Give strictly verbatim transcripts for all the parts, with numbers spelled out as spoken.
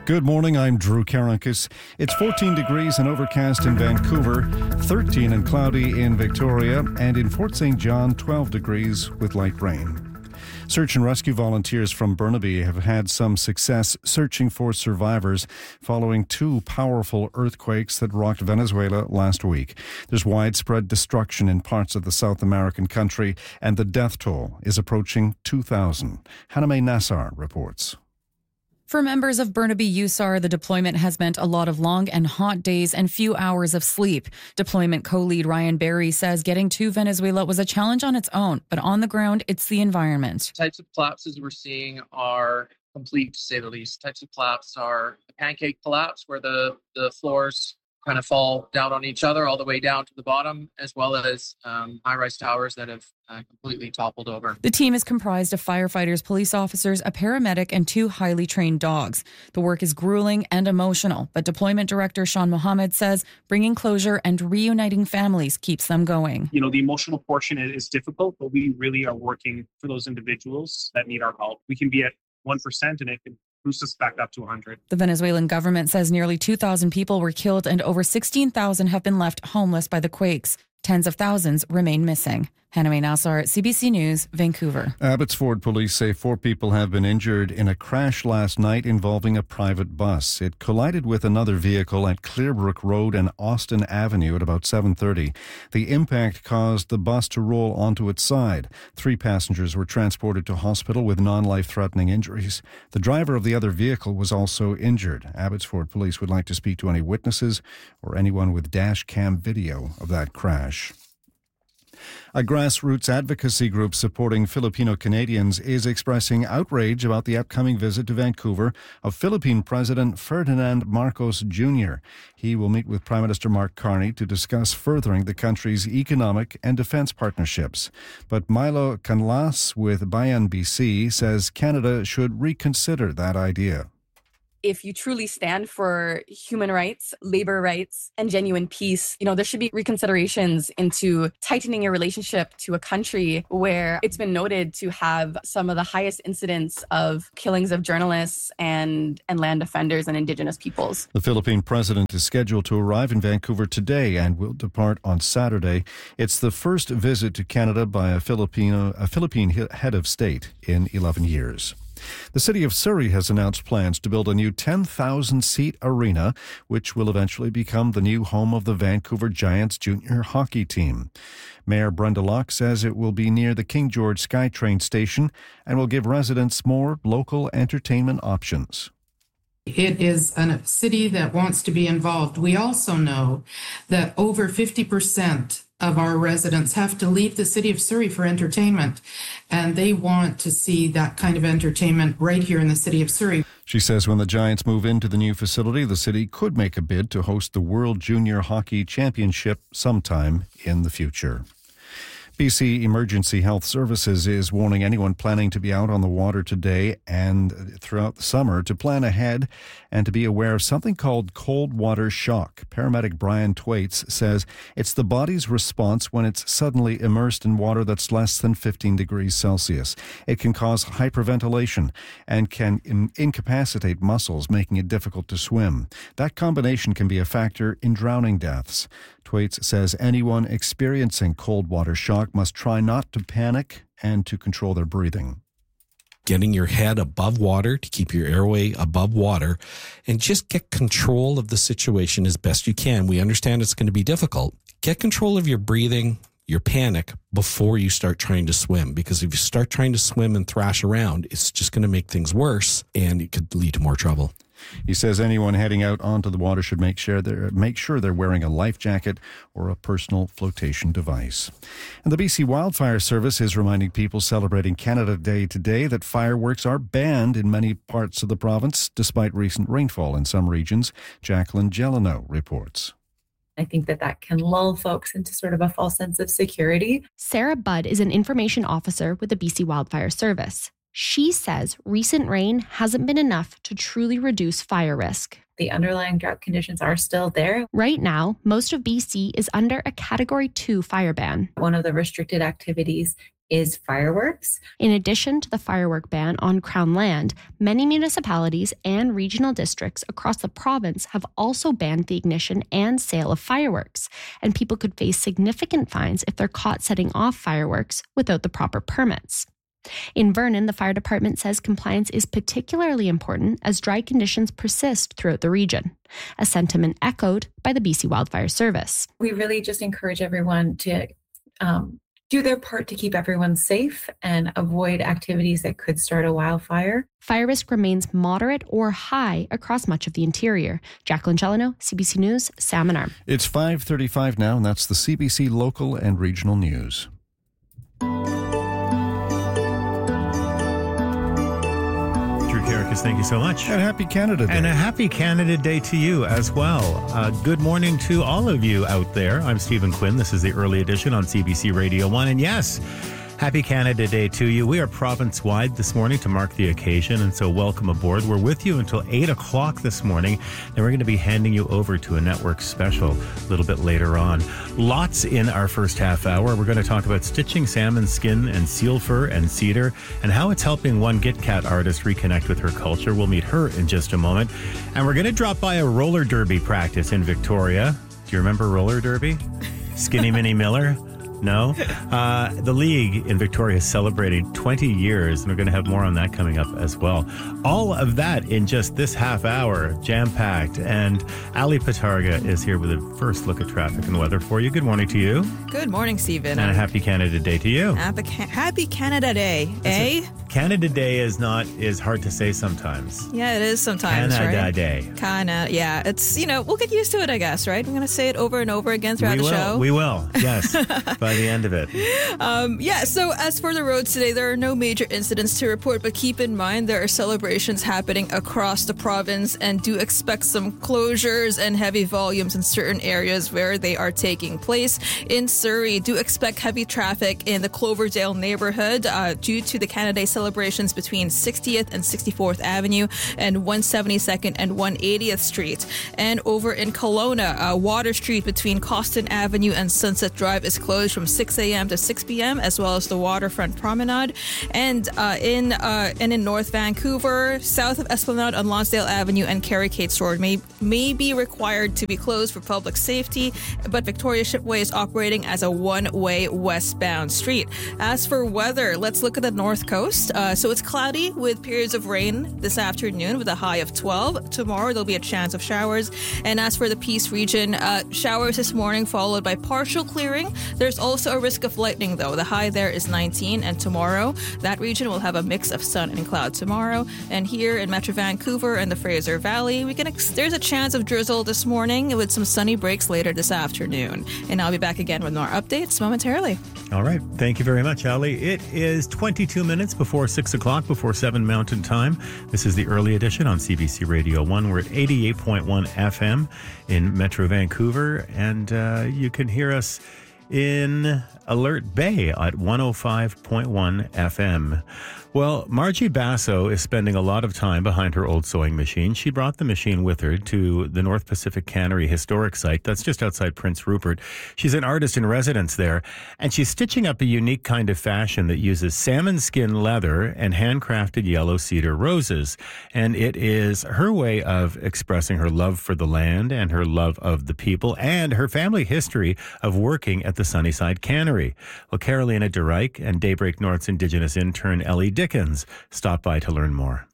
Good morning, I'm Drew Karankas. It's fourteen degrees and overcast in Vancouver, thirteen and cloudy in Victoria, and in Fort Saint John, twelve degrees with light rain. Search and rescue volunteers from Burnaby have had some success searching for survivors following two powerful earthquakes that rocked Venezuela last week. There's widespread destruction in parts of the South American country, and the death toll is approaching two thousand. Hannah Mae Nassar reports. For members of Burnaby U S A R, the deployment has meant a lot of long and hot days and few hours of sleep. Deployment co-lead Ryan Berry says getting to Venezuela was a challenge on its own, but on the ground, it's the environment. The types of collapses we're seeing are complete, to say the least. Types of collapse are a pancake collapse, where the, the floors kind of fall down on each other all the way down to the bottom, as well as um, high-rise towers that have uh, completely toppled over. The team is comprised of firefighters, police officers, a paramedic, and two highly trained dogs. The work is grueling and emotional, but deployment director Sean Mohammed says bringing closure and reuniting families keeps them going. You know, the emotional portion is difficult, but we really are working for those individuals that need our help. We can be at one percent and it can boost us back up to one hundred. The Venezuelan government says nearly two thousand people were killed and over sixteen thousand have been left homeless by the quakes. Tens of thousands remain missing. Hannah Mae Nassar, C B C News, Vancouver. Abbotsford police say four people have been injured in a crash last night involving a private bus. It collided with another vehicle at Clearbrook Road and Austin Avenue at about seven thirty. The impact caused the bus to roll onto its side. Three passengers were transported to hospital with non-life-threatening injuries. The driver of the other vehicle was also injured. Abbotsford police would like to speak to any witnesses or anyone with dash cam video of that crash. A grassroots advocacy group supporting Filipino Canadians is expressing outrage about the upcoming visit to Vancouver of Philippine President Ferdinand Marcos Junior He will meet with Prime Minister Mark Carney to discuss furthering the country's economic and defense partnerships. But Milo Canlas with Bayan B C says Canada should reconsider that idea. If you truly stand for human rights, labor rights, and genuine peace, you know, there should be reconsiderations into tightening your relationship to a country where it's been noted to have some of the highest incidents of killings of journalists and, and land offenders and Indigenous peoples. The Philippine president is scheduled to arrive in Vancouver today and will depart on Saturday. It's the first visit to Canada by a Filipino, a Philippine head of state in eleven years. The city of Surrey has announced plans to build a new ten thousand seat arena, which will eventually become the new home of the Vancouver Giants junior hockey team. Mayor Brenda Locke says it will be near the King George SkyTrain station and will give residents more local entertainment options. It is a city that wants to be involved. We also know that over fifty percent of our residents have to leave the city of Surrey for entertainment, and they want to see that kind of entertainment right here in the city of Surrey. She says when the Giants move into the new facility, the city could make a bid to host the World Junior Hockey Championship sometime in the future. B C Emergency Health Services is warning anyone planning to be out on the water today and throughout the summer to plan ahead and to be aware of something called cold water shock. Paramedic Brian Twaits says it's the body's response when it's suddenly immersed in water that's less than fifteen degrees Celsius. It can cause hyperventilation and can in- incapacitate muscles, making it difficult to swim. That combination can be a factor in drowning deaths. Twaits says anyone experiencing cold water shock must try not to panic and to control their breathing. Getting your head above water to keep your airway above water and just get control of the situation as best you can. We understand it's going to be difficult. Get control of your breathing, your panic before you start trying to swim, because if you start trying to swim and thrash around, it's just going to make things worse and it could lead to more trouble. He says anyone heading out onto the water should make sure they're, make sure they're wearing a life jacket or a personal flotation device. And the B C Wildfire Service is reminding people celebrating Canada Day today that fireworks are banned in many parts of the province, despite recent rainfall in some regions. Jacqueline Gelano reports. I think that that can lull folks into sort of a false sense of security. Sarah Budd is an information officer with the B C Wildfire Service. She says recent rain hasn't been enough to truly reduce fire risk. The underlying drought conditions are still there. Right now, most of B C is under a Category two fire ban. One of the restricted activities is fireworks. In addition to the firework ban on Crown land, many municipalities and regional districts across the province have also banned the ignition and sale of fireworks, and people could face significant fines if they're caught setting off fireworks without the proper permits. In Vernon, the fire department says compliance is particularly important as dry conditions persist throughout the region, a sentiment echoed by the B C Wildfire Service. We really just encourage everyone to um, do their part to keep everyone safe and avoid activities that could start a wildfire. Fire risk remains moderate or high across much of the interior. Jacqueline Chelino, C B C News, Salmon Arm. It's five thirty-five now, and that's the C B C local and regional news. Thank you so much. And happy Canada Day. And a happy Canada Day to you as well. Uh, good morning to all of you out there. I'm Stephen Quinn. This is the early edition on C B C Radio one. And yes, happy Canada Day to you. We are province-wide this morning to mark the occasion, and so welcome aboard. We're with you until eight o'clock this morning, and we're going to be handing you over to a network special a little bit later on. Lots in our first half hour. We're going to talk about stitching salmon skin and seal fur and cedar and how it's helping one Gitcat artist reconnect with her culture. We'll meet her in just a moment. And we're going to drop by a roller derby practice in Victoria. Do you remember roller derby? Skinny Minnie Miller? No. Uh, the League in Victoria is celebrating twenty years, and we're going to have more on that coming up as well. All of that in just this half hour, jam-packed. And Ali Patarga is here with a first look at traffic and weather for you. Good morning to you. Good morning, Stephen. And a happy Canada Day to you. Happy, happy Canada Day, eh? Canada Day is not is hard to say sometimes. Yeah, it is sometimes, Canada right? Day. Canada, yeah. It's, you know, we'll get used to it, I guess, right? We're going to say it over and over again throughout we the will, show. We will, yes, by the end of it. Um, yeah, so as for the roads today, there are no major incidents to report, but keep in mind there are celebrations happening across the province, and do expect some closures and heavy volumes in certain areas where they are taking place. In Surrey, do expect heavy traffic in the Cloverdale neighborhood uh, due to the Canada Day celebrations between sixtieth and sixty-fourth Avenue and one seventy-second and one eightieth Street. And over in Kelowna, uh, Water Street between Costin Avenue and Sunset Drive is closed from six a.m. to six p.m., as well as the Waterfront Promenade. And uh, in uh, and in North Vancouver, south of Esplanade on Lonsdale Avenue and Carey-Kate Sword may may be required to be closed for public safety, but Victoria Shipway is operating as a one-way westbound street. As for weather, let's look at the North Coast. Uh, so it's cloudy with periods of rain this afternoon with a high of twelve. Tomorrow there'll be a chance of showers. And as for the Peace region, uh, showers this morning followed by partial clearing. There's also a risk of lightning, though. The high there is nineteen, and tomorrow that region will have a mix of sun and cloud tomorrow. And here in Metro Vancouver and the Fraser Valley, we can ex- there's a chance of drizzle this morning with some sunny breaks later this afternoon. And I'll be back again with more updates momentarily. All right. Thank you very much, Ali. It is twenty-two minutes before six o'clock, before seven Mountain Time. This is the early edition on C B C Radio one. We're at eighty-eight point one F M in Metro Vancouver, and uh, you can hear us in Alert Bay at one oh five point one F M. Well, Margie Basso is spending a lot of time behind her old sewing machine. She brought the machine with her to the North Pacific Cannery Historic Site. That's just outside Prince Rupert. She's an artist in residence there, and she's stitching up a unique kind of fashion that uses salmon skin leather and handcrafted yellow cedar roses. And it is her way of expressing her love for the land and her love of the people and her family history of working at the Sunnyside Cannery. Well, Carolina DeReich and Daybreak North's Indigenous intern Ellie Dickens stopped by to learn more.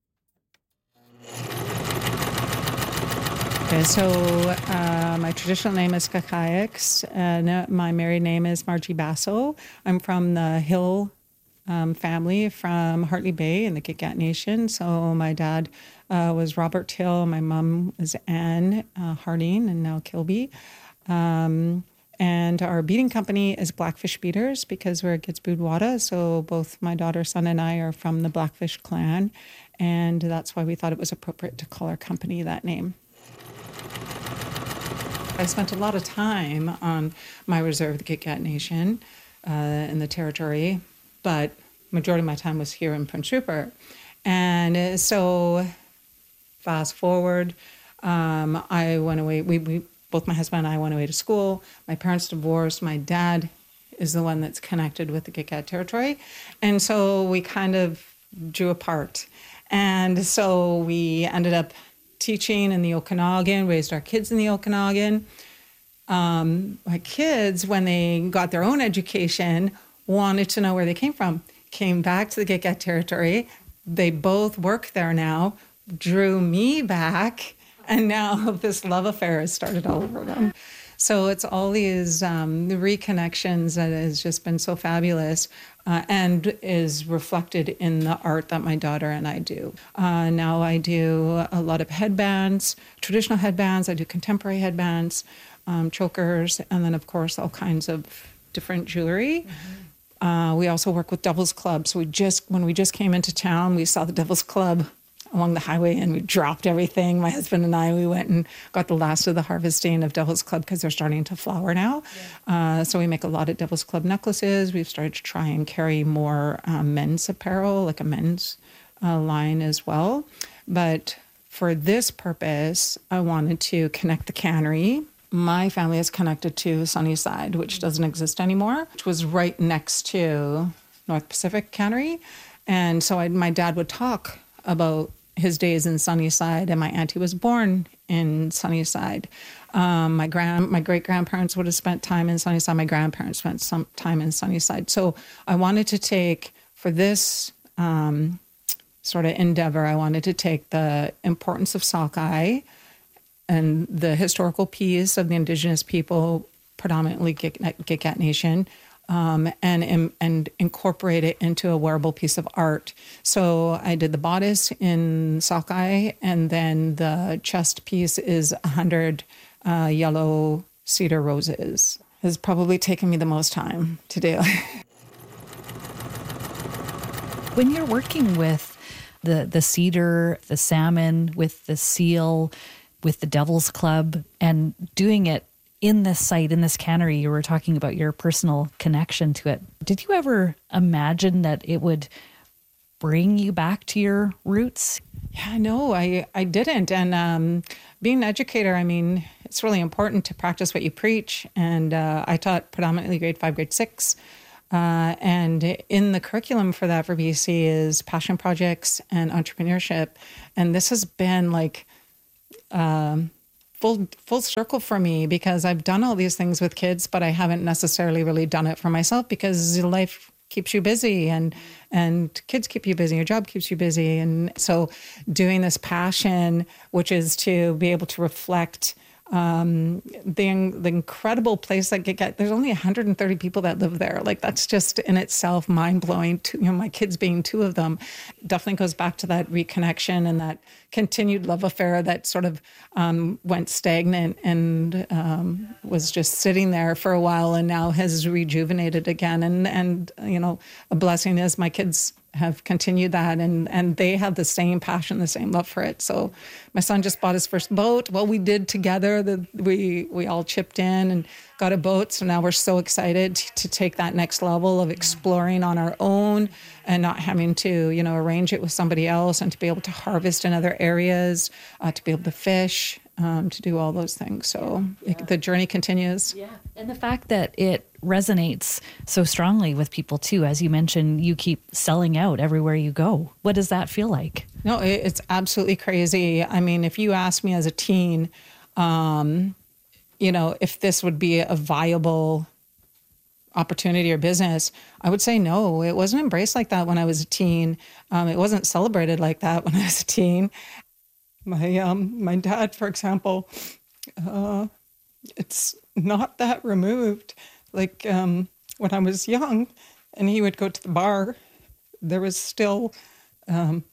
Okay, so uh, my traditional name is Kakaix, and my married name is Margie Basso. I'm from the Hill um, family from Hartley Bay in the Gitgat Nation. So my dad uh, was Robert Hill, my mom was Anne uh, Harding, and now Kilby. Um, And our beading company is Blackfish Beaters because we're Gitsboudwada. So both my daughter, son, and I are from the Blackfish clan. And that's why we thought it was appropriate to call our company that name. I spent a lot of time on my reserve, the Gitgat Nation, uh, in the territory. But majority of my time was here in Prince Rupert. And so fast forward, um, I went away. We, we Both my husband and I went away to school. My parents divorced. My dad is the one that's connected with the Gitga'at territory. And so we kind of drew apart. And so we ended up teaching in the Okanagan, raised our kids in the Okanagan. Um, my kids, when they got their own education, wanted to know where they came from. Came back to the Gitga'at territory. They both work there now, drew me back, and now this love affair has started all over them. So it's all these um, reconnections that has just been so fabulous uh, and is reflected in the art that my daughter and I do. Uh, now I do a lot of headbands, traditional headbands. I do contemporary headbands, um, chokers, and then, of course, all kinds of different jewelry. Mm-hmm. Uh, we also work with Devil's Club. So we just, when we just came into town, we saw the Devil's Club along the highway and we dropped everything. My husband and I, we went and got the last of the harvesting of Devil's Club because they're starting to flower now. Yeah. Uh, so we make a lot of Devil's Club necklaces. We've started to try and carry more um, men's apparel, like a men's uh, line as well. But for this purpose, I wanted to connect the cannery. My family is connected to Sunnyside, which doesn't exist anymore, which was right next to North Pacific Cannery. And so I, my dad would talk about his days in Sunnyside, and my auntie was born in Sunnyside. Um, my grand, my great grandparents would have spent time in Sunnyside. My grandparents spent some time in Sunnyside. So I wanted to take for this um, sort of endeavor. I wanted to take the importance of sockeye and the historical piece of the Indigenous people, predominantly Gitga'at Nation. Um, and, and and incorporate it into a wearable piece of art. So I did the bodice in sockeye, and then the chest piece is one hundred uh, yellow cedar roses. It's probably taken me the most time to do. When you're working with the, the cedar, the salmon, with the seal, with the Devil's Club, and doing it in this site, in this cannery, you were talking about your personal connection to it. Did you ever imagine that it would bring you back to your roots? Yeah, no, I, I didn't. And um, being an educator, I mean, it's really important to practice what you preach. And uh, I taught predominantly grade five, grade six. Uh, and in the curriculum for that for B C is passion projects and entrepreneurship. And this has been like... Um, full full circle for me, because I've done all these things with kids, but I haven't necessarily really done it for myself, because life keeps you busy and and kids keep you busy, your job keeps you busy. And so doing this passion, which is to be able to reflect um, the, the incredible place that Gitga'at, there's only one hundred thirty people that live there. Like, that's just in itself mind-blowing. To, you know, my kids being two of them, definitely goes back to that reconnection and that continued love affair that sort of um, went stagnant and um, was just sitting there for a while, and now has rejuvenated again. And, and you know, a blessing is my kids have continued that, and, and they have the same passion, the same love for it. So my son just bought his first boat. Well, we did together. The, we we all chipped in and got a boat. So now we're so excited to take that next level of exploring on our own and not having to, you know, arrange it with somebody else, and to be able to harvest in other areas, uh, to be able to fish, um, to do all those things. So yeah. it, the journey continues. Yeah. And the fact that it resonates so strongly with people too, as you mentioned, you keep selling out everywhere you go. What does that feel like? No, it, it's absolutely crazy. I mean, if you asked me as a teen, um, you know, if this would be a viable opportunity or business, I would say no. It wasn't embraced like that when I was a teen. Um, it wasn't celebrated like that when I was a teen. My um, my dad, for example, uh, it's not that removed. Like um, when I was young, and he would go to the bar, there was still um,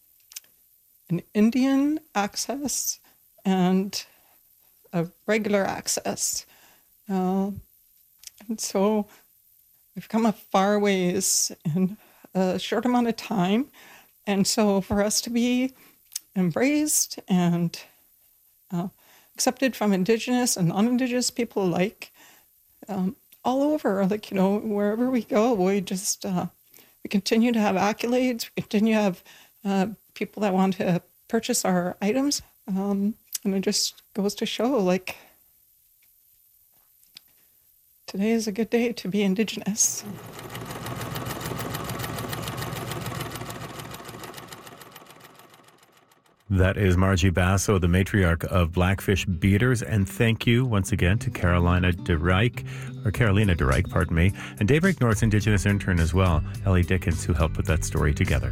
an Indian access and a regular access. Uh, and so we've come a far ways in a short amount of time. And so for us to be embraced and uh, accepted from Indigenous and non-Indigenous people alike, um, all over, like, you know, wherever we go, we just, uh, we continue to have accolades, we continue to have uh, people that want to purchase our items. Um, and it just goes to show, like, Today is a good day to be Indigenous. That is Margie Basso, the matriarch of Blackfish Beaters. And thank you once again to Carolina DeReich, or Carolina DeReich, pardon me, and Daybreak North's Indigenous intern as well, Ellie Dickens, who helped put that story together.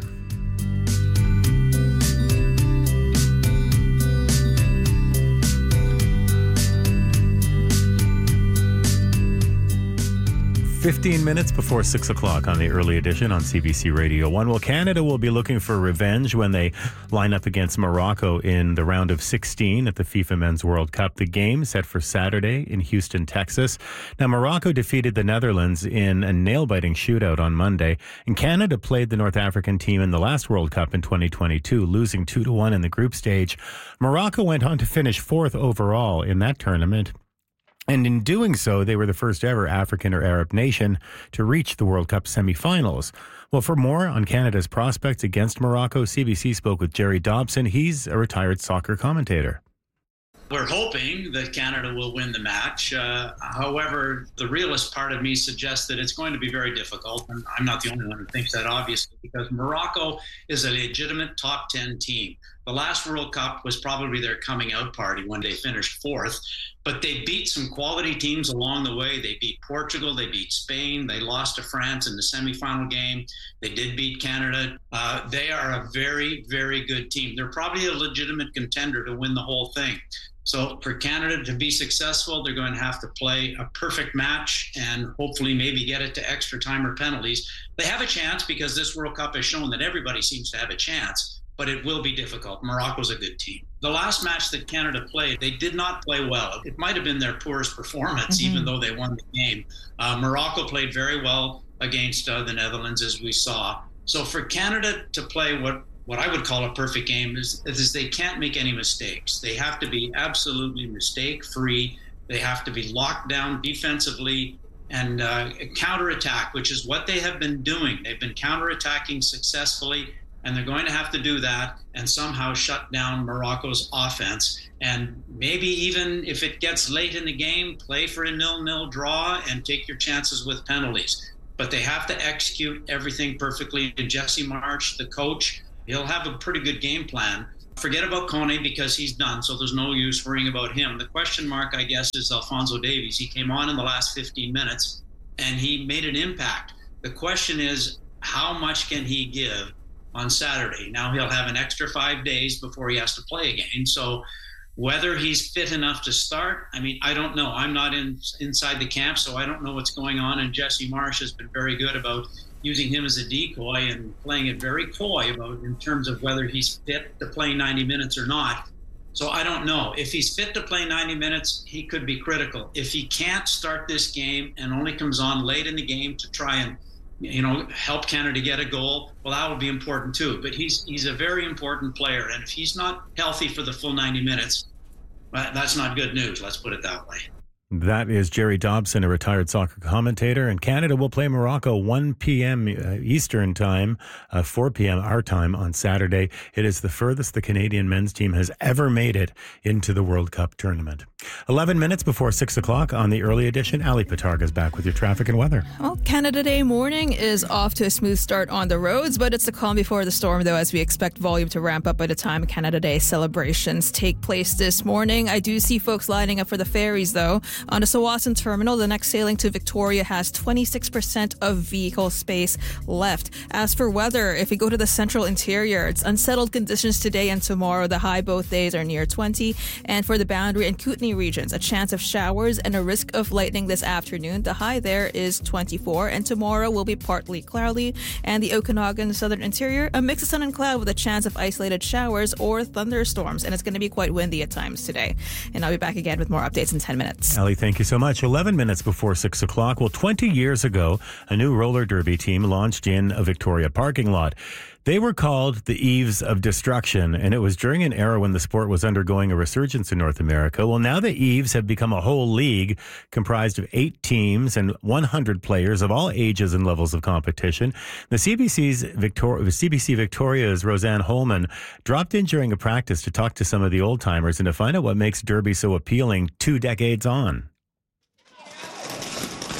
fifteen minutes before six o'clock on the early edition on C B C Radio one. Well, Canada will be looking for revenge when they line up against Morocco in the round of sixteen at the FIFA Men's World Cup. The game set for Saturday in Houston, Texas. Now, Morocco defeated the Netherlands in a nail-biting shootout on Monday, and Canada played the North African team in the last World Cup in twenty twenty-two, losing two to one in the group stage. Morocco went on to finish fourth overall in that tournament. And in doing so, they were the first ever African or Arab nation to reach the World Cup semifinals. Well, for more on Canada's prospects against Morocco, C B C spoke with Jerry Dobson. He's a retired soccer commentator. We're hoping that Canada will win the match. Uh, however, the realist part of me suggests that it's going to be very difficult. And I'm not the only one who thinks that, obviously, because Morocco is a legitimate top ten team. The last World Cup was probably their coming out party when they finished fourth. But they beat some quality teams along the way. They beat Portugal, they beat Spain, they lost to France in the semifinal game. They did beat Canada. Uh, they are a very, very good team. They're probably a legitimate contender to win the whole thing. So for Canada to be successful, they're going to have to play a perfect match and hopefully maybe get it to extra time or penalties. They have a chance because this World Cup has shown that everybody seems to have a chance, but it will be difficult. Morocco's a good team. The last match that Canada played, they did not play well. It might have been their poorest performance, mm-hmm. even though they won the game. Uh, Morocco played very well against uh, the Netherlands, as we saw. So for Canada to play what What I would call a perfect game is, is they can't make any mistakes. They have to be absolutely mistake-free. They have to be locked down defensively and uh, counterattack, which is what they have been doing. They've been counterattacking successfully, and they're going to have to do that and somehow shut down Morocco's offense. And maybe even if it gets late in the game, play for a nil-nil draw and take your chances with penalties. But they have to execute everything perfectly. And Jesse Marsch, the coach, he'll have a pretty good game plan. Forget about Kone because he's done, so there's no use worrying about him. The question mark, I guess, is Alphonso Davies. He came on in the last fifteen minutes, and he made an impact. The question is, how much can he give on Saturday? Now he'll have an extra five days before he has to play again. So whether he's fit enough to start, I mean, I don't know. I'm not in inside the camp, so I don't know what's going on. And Jesse Marsch has been very good about using him as a decoy and playing it very coy about in terms of whether he's fit to play ninety minutes or not. So I don't know. If he's fit to play ninety minutes, he could be critical. If he can't start this game and only comes on late in the game to try and, you know, help Canada get a goal, well, that would be important too. But he's he's a very important player. And if he's not healthy for the full ninety minutes, that's not good news. Let's put it that way. That is Jerry Dobson, a retired soccer commentator. And Canada will play Morocco one p.m. Eastern time, uh, four p.m. our time on Saturday. It is the furthest the Canadian men's team has ever made it into the World Cup tournament. eleven minutes before six o'clock on the early edition. Ali Patarga is back with your traffic and weather. Well, Canada Day morning is off to a smooth start on the roads, but it's the calm before the storm, though, as we expect volume to ramp up by the time Canada Day celebrations take place this morning. I do see folks lining up for the ferries, though. On the Tsawwassen Terminal, the next sailing to Victoria has twenty-six percent of vehicle space left. As for weather, if we go to the central interior, it's unsettled conditions today and tomorrow. The high both days are near twenty. And for the Boundary and Kootenay regions, a chance of showers and a risk of lightning this afternoon. The high there is twenty-four. And tomorrow will be partly cloudy. And the Okanagan southern interior, a mix of sun and cloud with a chance of isolated showers or thunderstorms. And it's going to be quite windy at times today. And I'll be back again with more updates in ten minutes. Ali, thank you so much. eleven minutes before six o'clock. Well, twenty years ago, a new roller derby team launched in a Victoria parking lot. They were called the Eves of Destruction, and it was during an era when the sport was undergoing a resurgence in North America. Well, now the Eves have become a whole league comprised of eight teams and one hundred players of all ages and levels of competition. The C B C's Victoria, C B C Victoria's Roseanne Holman dropped in during a practice to talk to some of the old-timers and to find out what makes derby so appealing two decades on.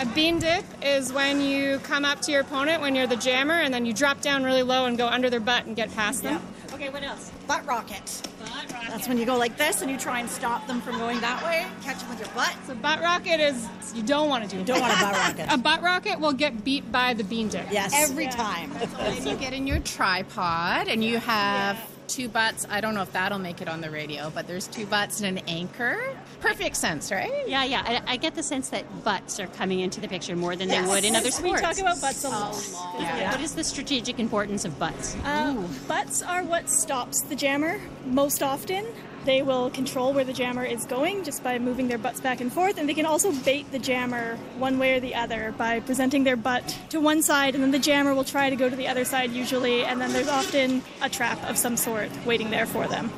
bean dip is when you come up to your opponent when you're the jammer, and then you drop down really low and go under their butt and get past them. Yeah. Okay, what else? Butt rocket. Butt rocket. That's when you go like this and you try and stop them from going that way. Catch them with your butt. So butt rocket is, you don't want to do You it. don't want a butt rocket. A butt rocket will get beat by the bean dip. Yes. Every Yeah. time. And you get in your tripod and you have two butts. I don't know if that'll make it on the radio, but there's two butts and an anchor. Perfect sense, right? Yeah, yeah. I, I get the sense that butts are coming into the picture more than Yes. they would in other sports. We talk about butts a lot. Yeah. What is the strategic importance of butts? Uh, butts are what stops the jammer most often. They will control where the jammer is going just by moving their butts back and forth, and they can also bait the jammer one way or the other by presenting their butt to one side, and then the jammer will try to go to the other side usually, and then there's often a trap of some sort waiting there for them.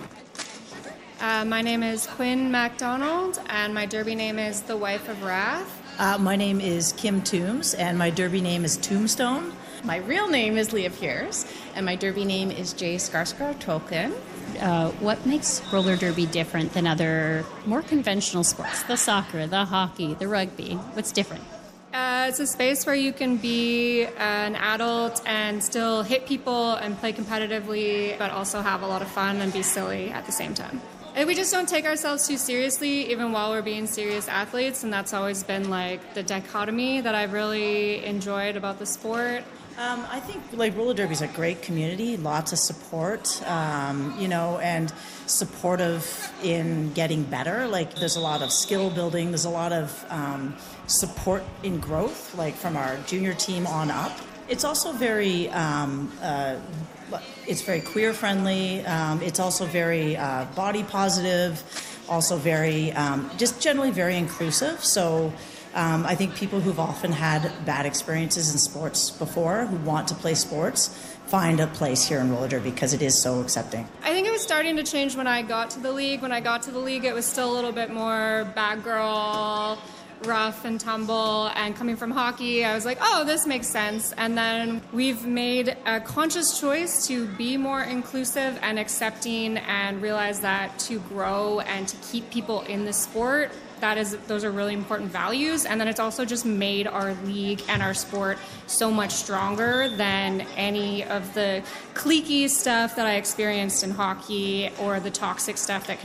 Uh, my name is Quinn MacDonald, and my derby name is The Wife of Wrath. Uh, my name is Kim Toombs, and my derby name is Tombstone. My real name is Leah Pierce, and my derby name is Jay Skarsgård Tolkien. Uh, what makes roller derby different than other more conventional sports? The soccer, the hockey, the rugby. What's different? Uh, it's a space where you can be an adult and still hit people and play competitively, but also have a lot of fun and be silly at the same time. And we just don't take ourselves too seriously, even while we're being serious athletes, and that's always been like the dichotomy that I've really enjoyed about the sport. Um, I think like roller derby is a great community, lots of support, um, you know, and supportive in getting better. Like there's a lot of skill building, there's a lot of um, support in growth, like from our junior team on up. It's also very, um, uh, it's very queer friendly. Um, it's also very uh, body positive, also very, um, just generally very inclusive. So. Um, I think people who've often had bad experiences in sports before, who want to play sports, find a place here in roller derby because it is so accepting. I think it was starting to change when I got to the league. When I got to the league, it was still a little bit more bad girl, rough and tumble, and coming from hockey, I was like, oh, this makes sense. And then we've made a conscious choice to be more inclusive and accepting and realize that to grow and to keep people in the sport, that is, those are really important values. And then it's also just made our league and our sport so much stronger than any of the cliquey stuff that I experienced in hockey or the toxic stuff that